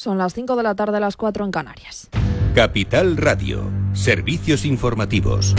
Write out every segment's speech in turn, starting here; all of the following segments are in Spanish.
Son las 5 de la tarde, las 4 en Canarias. Capital Radio, servicios informativos.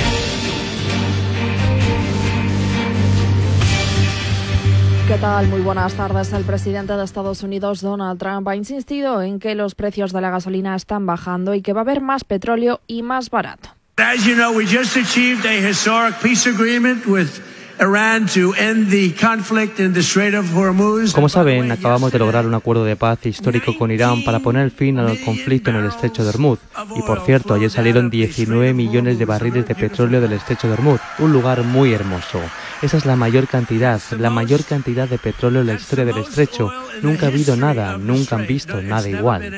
¿Qué tal? Muy buenas tardes. El presidente de Estados Unidos, Donald Trump, ha insistido en que los precios de la gasolina están bajando y que va a haber más petróleo y más barato. As you know, we just achieved a historic peace agreement with Iran to end the conflict in the Strait of Hormuz. Como saben, acabamos de lograr un acuerdo de paz histórico con Irán para poner fin al conflicto en el estrecho de Hormuz. Y por cierto, ayer salieron 19 millones de barriles de petróleo del estrecho de Hormuz, un lugar muy hermoso. Esa es la mayor cantidad de petróleo en la historia del estrecho. Nunca ha habido nada, nunca han visto nada igual.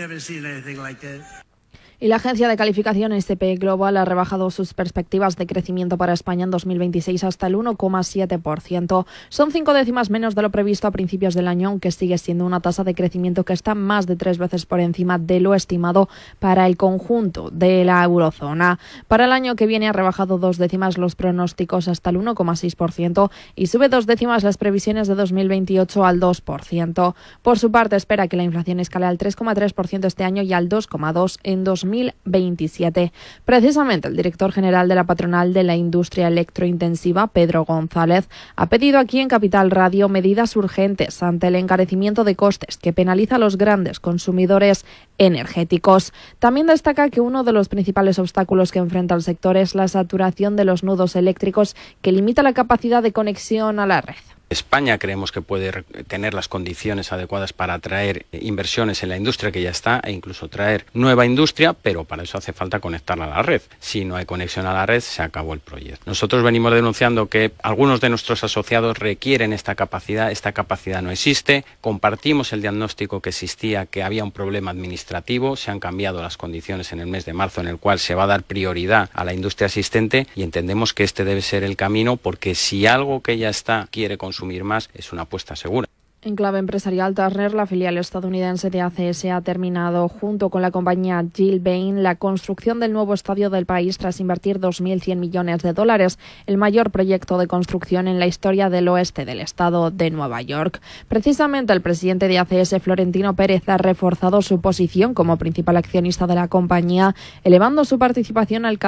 Y la agencia de calificación S&P Global ha rebajado sus perspectivas de crecimiento para España en 2026 hasta el 1,7%. Son 5 décimas menos de lo previsto a principios del año, aunque sigue siendo una tasa de crecimiento que está más de 3 veces por encima de lo estimado para el conjunto de la eurozona. Para el año que viene ha rebajado 2 décimas los pronósticos hasta el 1,6% y sube 2 décimas las previsiones de 2028 al 2%. Por su parte, espera que la inflación escale al 3,3% este año y al 2,2% en 2027. Precisamente el director general de la patronal de la industria electrointensiva, Pedro González, ha pedido aquí en Capital Radio medidas urgentes ante el encarecimiento de costes que penaliza a los grandes consumidores energéticos. También destaca que uno de los principales obstáculos que enfrenta el sector es la saturación de los nudos eléctricos, que limita la capacidad de conexión a la red. España creemos que puede tener las condiciones adecuadas para atraer inversiones en la industria que ya está e incluso traer nueva industria, pero para eso hace falta conectarla a la red. Si no hay conexión a la red, se acabó el proyecto. Nosotros venimos denunciando que algunos de nuestros asociados requieren esta capacidad no existe. Compartimos el diagnóstico que existía, que había un problema administrativo, se han cambiado las condiciones en el mes de marzo en el cual se va a dar prioridad a la industria existente y entendemos que este debe ser el camino, porque si algo que ya está quiere consumir más, es una apuesta segura. En clave empresarial, Turner, la filial estadounidense de ACS, ha terminado junto con la compañía Gilbane la construcción del nuevo estadio del país tras invertir $2.100 millones, el mayor proyecto de construcción en la historia del oeste del estado de Nueva York. Precisamente el presidente de ACS, Florentino Pérez, ha reforzado su posición como principal accionista de la compañía, elevando su participación al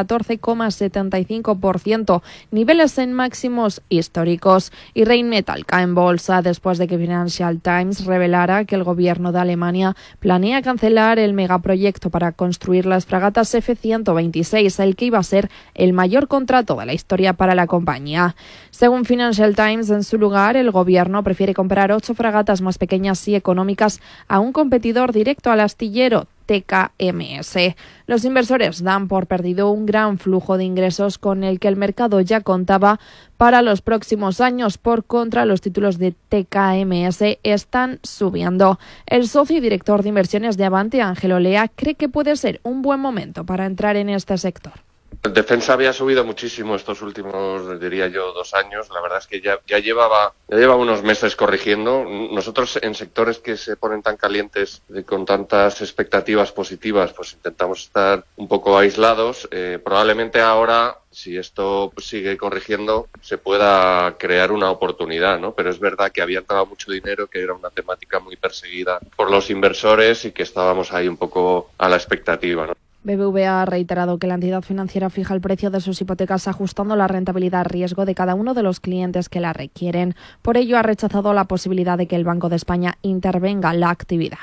14,75%, niveles en máximos históricos. Y Rheinmetall cae en bolsa después de que Financial Times revelara que el gobierno de Alemania planea cancelar el megaproyecto para construir las fragatas F-126, el que iba a ser el mayor contrato de la historia para la compañía. Según Financial Times, en su lugar, el gobierno prefiere comprar 8 fragatas más pequeñas y económicas a un competidor directo al astillero TKMS. Los inversores dan por perdido un gran flujo de ingresos con el que el mercado ya contaba para los próximos años. Por contra, los títulos de TKMS están subiendo. El socio y director de inversiones de Avante, Ángel Olea, cree que puede ser un buen momento para entrar en este sector. Defensa había subido muchísimo estos últimos, diría yo, 2 años. La verdad es que ya llevaba unos meses corrigiendo. Nosotros en sectores que se ponen tan calientes, con tantas expectativas positivas, pues intentamos estar un poco aislados. Probablemente ahora, si esto sigue corrigiendo, se pueda crear una oportunidad, ¿no? Pero es verdad que había entrado mucho dinero, que era una temática muy perseguida por los inversores y que estábamos ahí un poco a la expectativa, ¿no? BBVA ha reiterado que la entidad financiera fija el precio de sus hipotecas ajustando la rentabilidad-riesgo de cada uno de los clientes que la requieren. Por ello, ha rechazado la posibilidad de que el Banco de España intervenga en la actividad.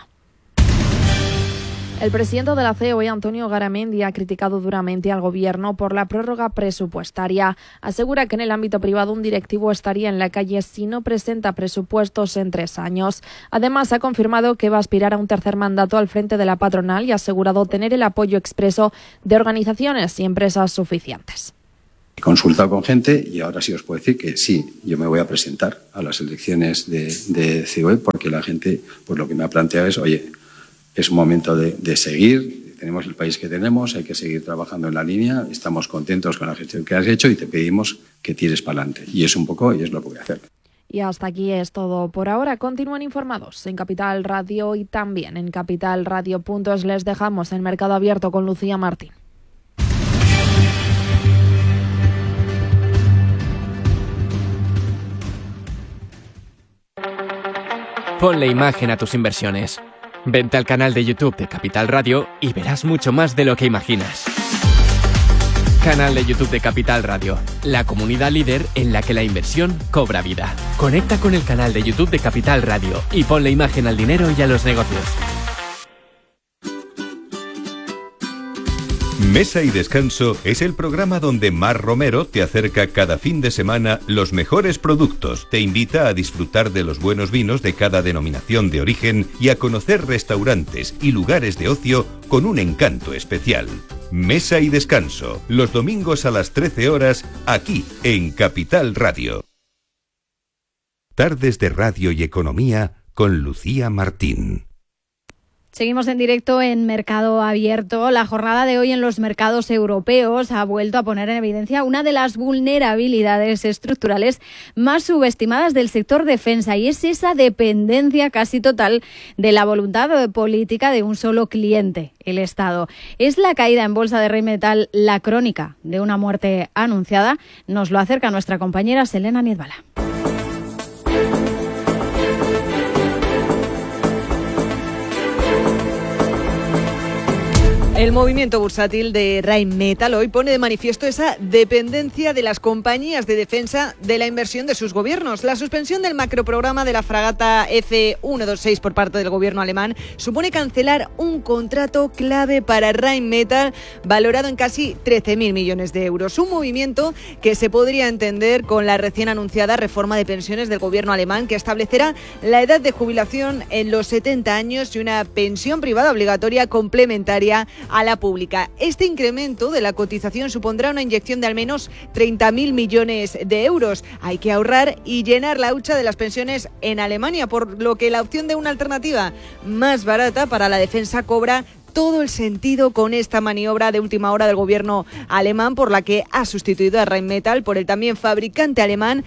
El presidente de la COE, Antonio Garamendi, ha criticado duramente al Gobierno por la prórroga presupuestaria. Asegura que en el ámbito privado un directivo estaría en la calle si no presenta presupuestos en 3 años. Además, ha confirmado que va a aspirar a un tercer mandato al frente de la patronal y ha asegurado tener el apoyo expreso de organizaciones y empresas suficientes. He consultado con gente y ahora sí os puedo decir que sí, yo me voy a presentar a las elecciones de COE porque la gente, pues lo que me ha planteado es, oye, es un momento de seguir, tenemos el país que tenemos, hay que seguir trabajando en la línea, estamos contentos con la gestión que has hecho y te pedimos que tires para adelante. Y es un poco, y es lo que voy a hacer. Y hasta aquí es todo por ahora. Continúen informados en Capital Radio y también en capitalradio.es. Les dejamos en Mercado Abierto con Lucía Martín. Ponle imagen a tus inversiones. Vente al canal de YouTube de Capital Radio y verás mucho más de lo que imaginas. Canal de YouTube de Capital Radio, la comunidad líder en la que la inversión cobra vida. Conecta con el canal de YouTube de Capital Radio y ponle imagen al dinero y a los negocios. Mesa y Descanso es el programa donde Mar Romero te acerca cada fin de semana los mejores productos, te invita a disfrutar de los buenos vinos de cada denominación de origen y a conocer restaurantes y lugares de ocio con un encanto especial. Mesa y Descanso, los domingos a las 13 horas, aquí en Capital Radio. Tardes de Radio y Economía con Lucía Martín. Seguimos en directo en Mercado Abierto. La jornada de hoy en los mercados europeos ha vuelto a poner en evidencia una de las vulnerabilidades estructurales más subestimadas del sector defensa, y es esa dependencia casi total de la voluntad política de un solo cliente, el Estado. ¿Es la caída en bolsa de Rheinmetall la crónica de una muerte anunciada? Nos lo acerca nuestra compañera Selena Niedbala. El movimiento bursátil de Rheinmetall hoy pone de manifiesto esa dependencia de las compañías de defensa de la inversión de sus gobiernos. La suspensión del macroprograma de la fragata F-126 por parte del gobierno alemán supone cancelar un contrato clave para Rheinmetall valorado en casi 13.000 millones de euros. Un movimiento que se podría entender con la recién anunciada reforma de pensiones del gobierno alemán, que establecerá la edad de jubilación en los 70 años y una pensión privada obligatoria complementaria a la pública. Este incremento de la cotización supondrá una inyección de al menos 30.000 millones de euros. Hay que ahorrar y llenar la hucha de las pensiones en Alemania, por lo que la opción de una alternativa más barata para la defensa cobra todo el sentido con esta maniobra de última hora del gobierno alemán, por la que ha sustituido a Rheinmetall por el también fabricante alemán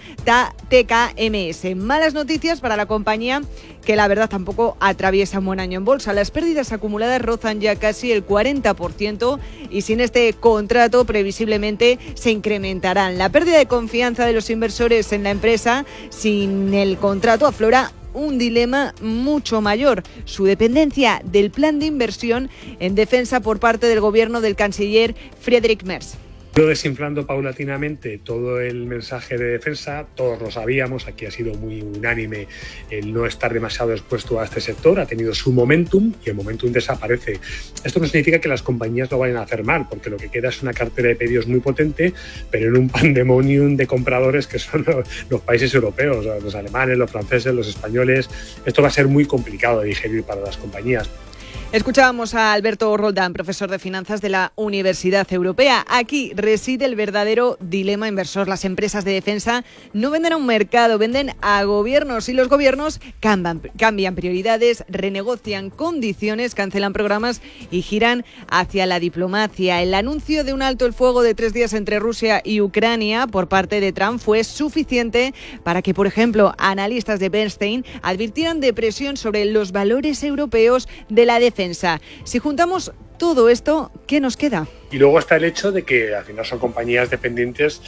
TKMS. Malas noticias para la compañía, que la verdad tampoco atraviesa un buen año en bolsa. Las pérdidas acumuladas rozan ya casi el 40% y sin este contrato previsiblemente se incrementarán. La pérdida de confianza de los inversores en la empresa sin el contrato aflora un dilema mucho mayor: su dependencia del plan de inversión en defensa por parte del gobierno del canciller Friedrich Merz. Desinflando paulatinamente todo el mensaje de defensa, todos lo sabíamos, aquí ha sido muy unánime el no estar demasiado expuesto a este sector, ha tenido su momentum y el momentum desaparece. Esto no significa que las compañías lo vayan a hacer mal, porque lo que queda es una cartera de pedidos muy potente, pero en un pandemonium de compradores que son los países europeos, los alemanes, los franceses, los españoles. Esto va a ser muy complicado de digerir para las compañías. Escuchábamos a Alberto Roldán, profesor de finanzas de la Universidad Europea. Aquí reside el verdadero dilema inversor. Las empresas de defensa no venden a un mercado, venden a gobiernos, y los gobiernos cambian prioridades, renegocian condiciones, cancelan programas y giran hacia la diplomacia. El anuncio de un alto el fuego de 3 días entre Rusia y Ucrania por parte de Trump fue suficiente para que, por ejemplo, analistas de Bernstein advirtieran de presión sobre los valores europeos de la defensa. Si juntamos todo esto, ¿qué nos queda? Y luego está el hecho de que al final son compañías dependientes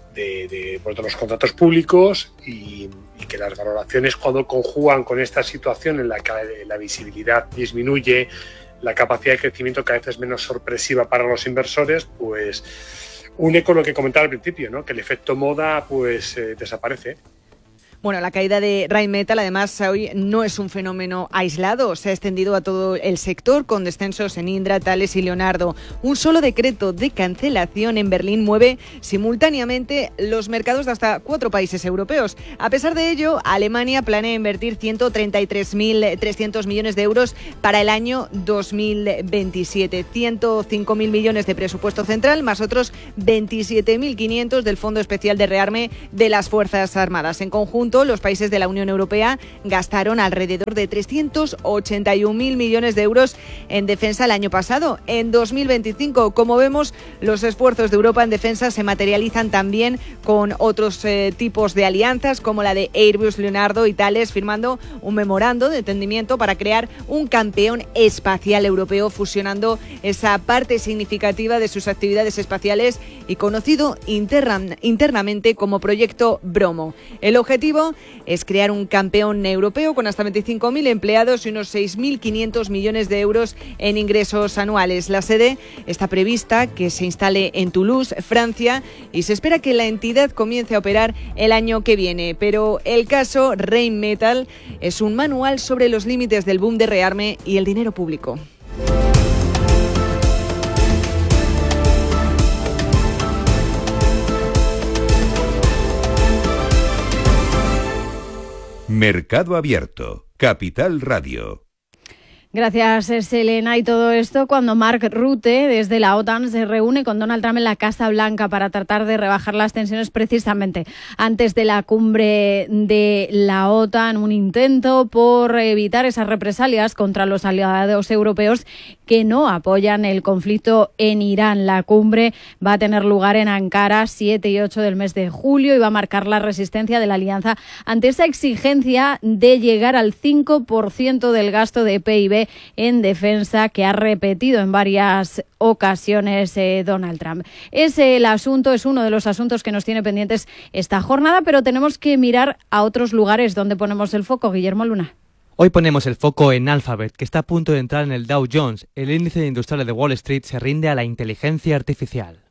de los contratos públicos y que las valoraciones, cuando conjugan con esta situación en la que la visibilidad disminuye, la capacidad de crecimiento cada vez es menos sorpresiva para los inversores, pues une con lo que comentaba al principio, ¿no? Que el efecto moda pues desaparece. Bueno, la caída de Rheinmetall, además, hoy no es un fenómeno aislado. Se ha extendido a todo el sector, con descensos en Indra, Thales y Leonardo. Un solo decreto de cancelación en Berlín mueve simultáneamente los mercados de hasta 4 países europeos. A pesar de ello, Alemania planea invertir 133.300 millones de euros para el año 2027. 105.000 millones de presupuesto central, más otros 27.500 del Fondo Especial de Rearme de las Fuerzas Armadas. En conjunto, los países de la Unión Europea gastaron alrededor de 381.000 millones de euros en defensa el año pasado. En 2025, como vemos, los esfuerzos de Europa en defensa se materializan también con otros tipos de alianzas, como la de Airbus, Leonardo y Thales, firmando un memorando de entendimiento para crear un campeón espacial europeo, fusionando esa parte significativa de sus actividades espaciales y conocido internamente como Proyecto Bromo. El objetivo objetivo es crear un campeón europeo con hasta 25.000 empleados y unos 6.500 millones de euros en ingresos anuales. La sede está prevista que se instale en Toulouse, Francia, y se espera que la entidad comience a operar el año que viene. Pero el caso Rheinmetall es un manual sobre los límites del boom de rearme y el dinero público. Mercado Abierto, Capital Radio. Gracias, Selena. Y todo esto cuando Mark Rutte, desde la OTAN, se reúne con Donald Trump en la Casa Blanca para tratar de rebajar las tensiones precisamente antes de la cumbre de la OTAN. Un intento por evitar esas represalias contra los aliados europeos que no apoyan el conflicto en Irán. La cumbre va a tener lugar en Ankara 7 y 8 del mes de julio y va a marcar la resistencia de la alianza ante esa exigencia de llegar al 5% del gasto de PIB en defensa que ha repetido en varias ocasiones Donald Trump. Es uno de los asuntos que nos tiene pendientes esta jornada, pero tenemos que mirar a otros lugares donde ponemos el foco. Guillermo Luna. Hoy ponemos el foco en Alphabet, que está a punto de entrar en el Dow Jones. El índice industrial de Wall Street se rinde a la inteligencia artificial.